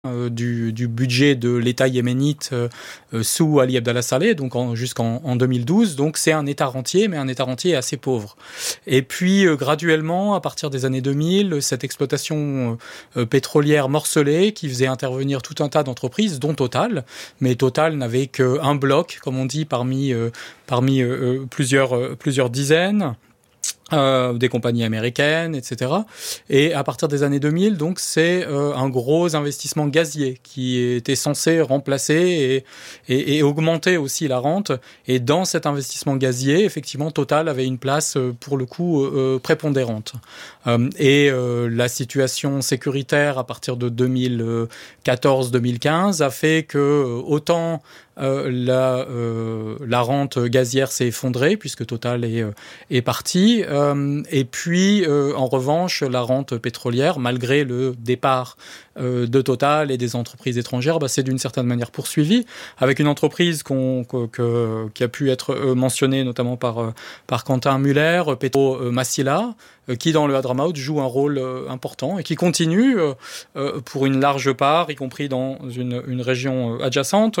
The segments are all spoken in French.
du budget de l'État yéménite sous Ali Abdallah Saleh, donc jusqu'en 2012. Donc c'est un État rentier, mais un État rentier assez pauvre. Et puis graduellement, à partir des années 2000, cette exploitation pétrolière morcelée qui faisait intervenir tout un tas d'entreprises, dont Total. Mais Total n'avait qu'un bloc, comme on dit, parmi plusieurs dizaines. Des compagnies américaines, etc. Et à partir des années 2000, donc c'est un gros investissement gazier qui était censé remplacer et augmenter aussi la rente. Et dans cet investissement gazier, effectivement, Total avait une place pour le coup prépondérante. La situation sécuritaire à partir de 2014-2015 a fait que autant la rente gazière s'est effondrée puisque Total est parti. Et puis, en revanche, la rente pétrolière, malgré le départ de Total et des entreprises étrangères, c'est d'une certaine manière poursuivie, avec une entreprise qui a pu être mentionnée notamment par Quentin Muller, Petro Massila, qui dans le Hadramaut joue un rôle important et qui continue pour une large part, y compris dans une région adjacente,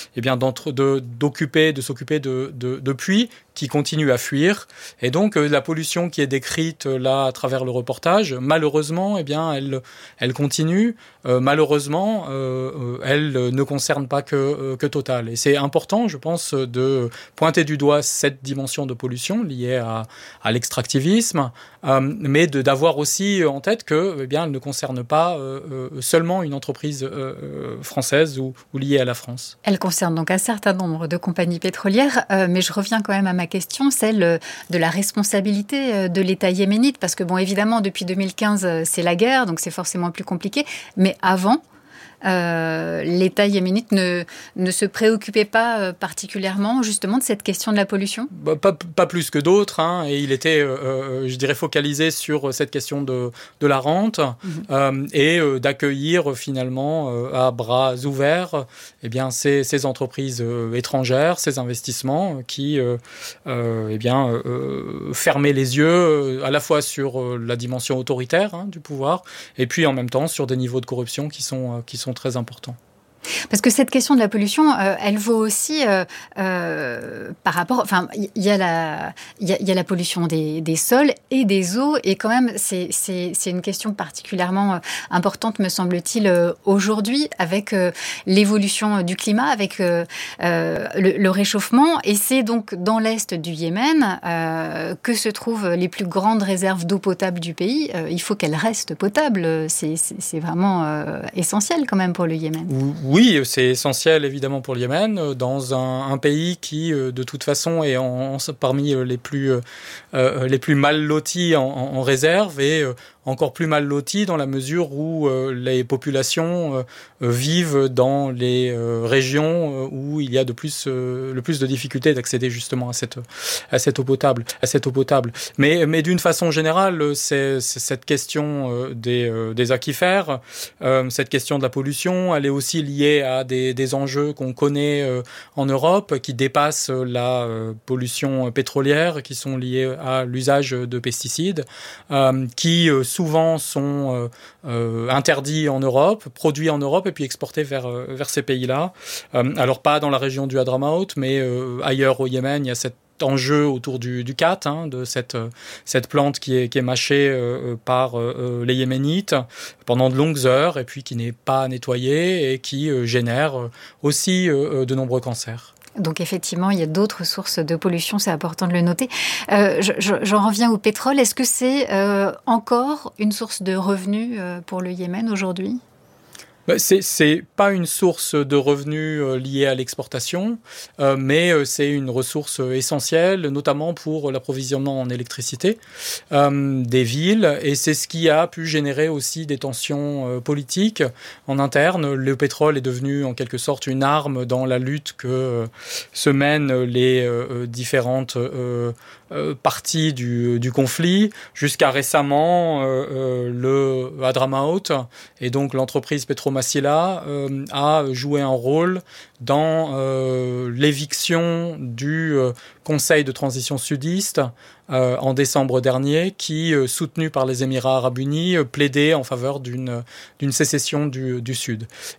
de s'occuper de puits qui continuent à fuir. Et donc la pollution qui est décrite là à travers le reportage, malheureusement, elle continue. Malheureusement, elle ne concerne pas que Total. Et c'est important, je pense, de pointer du doigt cette dimension de pollution liée à l'extractivisme, mais d'avoir aussi en tête que, elle ne concerne pas seulement une entreprise française ou liée à la France. Elle concerne donc un certain nombre de compagnies pétrolières, mais je reviens quand même à ma question, celle de la responsabilité de l'État yéménite, parce que évidemment, depuis 2015, c'est la guerre, donc c'est forcément plus compliqué, mais avant, l'État yéménite ne se préoccupait pas particulièrement justement de cette question de la pollution ? Pas plus que d'autres, et il était, je dirais, focalisé sur cette question de la rente et d'accueillir finalement à bras ouverts ces entreprises étrangères, ces investissements qui fermaient les yeux à la fois sur la dimension autoritaire du pouvoir et puis en même temps sur des niveaux de corruption qui sont très importants. Parce que cette question de la pollution, elle vaut aussi par rapport... Enfin, il y a la pollution des sols et des eaux, et quand même, c'est une question particulièrement importante, me semble-t-il, aujourd'hui, avec l'évolution du climat, avec le réchauffement. Et c'est donc dans l'est du Yémen que se trouvent les plus grandes réserves d'eau potable du pays. Il faut qu'elles restent potables. C'est vraiment essentiel quand même pour le Yémen. Oui, c'est essentiel évidemment pour le Yémen, dans un pays qui de toute façon est parmi les plus mal lotis en réserve et encore plus mal lotis dans la mesure où les populations vivent dans les régions où il y a le plus de difficultés d'accéder justement à cette eau potable. Mais d'une façon générale, c'est cette question des aquifères, cette question de la pollution, elle est aussi liée à des enjeux qu'on connaît en Europe, qui dépassent la pollution pétrolière, qui sont liés à l'usage de pesticides, qui souvent sont interdits en Europe, produits en Europe et puis exportés vers ces pays-là. Alors pas dans la région du Hadramaut, mais ailleurs au Yémen, il y a cet enjeu autour du khat, de cette plante qui est mâchée par les Yéménites pendant de longues heures et puis qui n'est pas nettoyée et qui génère aussi de nombreux cancers. Donc effectivement, il y a d'autres sources de pollution, c'est important de le noter. J'en reviens au pétrole. Est-ce que c'est encore une source de revenus pour le Yémen aujourd'hui ? C'est pas une source de revenus liée à l'exportation, mais c'est une ressource essentielle, notamment pour l'approvisionnement en électricité des villes, et c'est ce qui a pu générer aussi des tensions politiques en interne. Le pétrole est devenu en quelque sorte une arme dans la lutte que se mènent les différentes parties du conflit, jusqu'à récemment le Hadramaut, et donc l'entreprise Petromassila a joué un rôle dans l'éviction du Conseil de transition sudiste en décembre dernier, qui, soutenu par les Émirats arabes unis, plaidait en faveur d'une sécession du Sud.